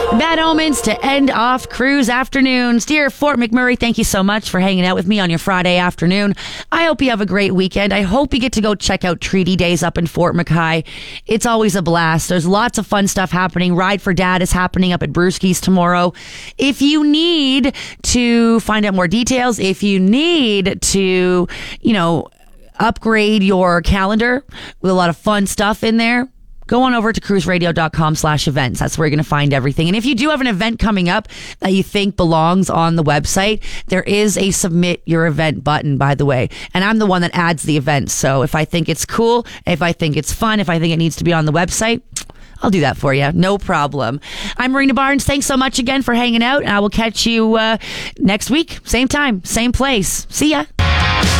Bad Omens to end off cruise afternoons. Dear Fort McMurray, thank you so much for hanging out with me on your Friday afternoon. I hope you have a great weekend. I hope you get to go check out Treaty Days up in Fort McKay. It's always a blast. There's lots of fun stuff happening. Ride for Dad is happening up at Brewski's tomorrow. If you need to find out more details, if you need to, upgrade your calendar with a lot of fun stuff in there, go on over to cruiseradio.com/events. That's where you're going to find everything. And if you do have an event coming up that you think belongs on the website, there is a submit your event button, by the way. And I'm the one that adds the event. So if I think it's cool, if I think it's fun, if I think it needs to be on the website, I'll do that for you. No problem. I'm Marina Barnes. Thanks so much again for hanging out. And I will catch you next week. Same time, same place. See ya.